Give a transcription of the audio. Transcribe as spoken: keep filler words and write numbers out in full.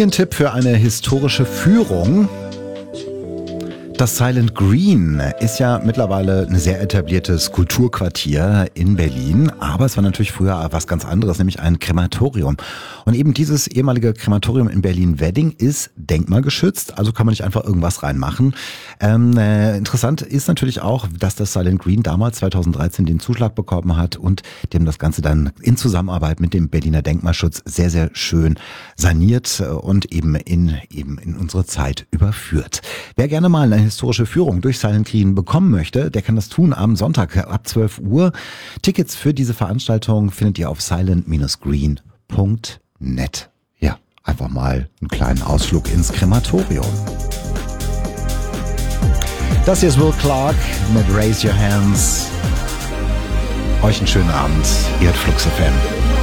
Hier ein Tipp für eine historische Führung. Das Silent Green ist ja mittlerweile ein sehr etabliertes Kulturquartier in Berlin, aber es war natürlich früher was ganz anderes, nämlich ein Krematorium. Und eben dieses ehemalige Krematorium in Berlin-Wedding ist denkmalgeschützt, also kann man nicht einfach irgendwas reinmachen. Ähm, äh, interessant ist natürlich auch, dass das Silent Green damals zweitausenddreizehn den Zuschlag bekommen hat und die haben das Ganze dann in Zusammenarbeit mit dem Berliner Denkmalschutz sehr, sehr schön saniert und eben in, eben in unsere Zeit überführt. Wer gerne mal eine historische Führung durch Silent Green bekommen möchte, der kann das tun am Sonntag ab zwölf Uhr. Tickets für diese Veranstaltung findet ihr auf silent green punkt net. Ja, einfach mal einen kleinen Ausflug ins Krematorium. Das hier ist Will Clark mit Raise Your Hands. Euch einen schönen Abend. Ihr hört Flux F M.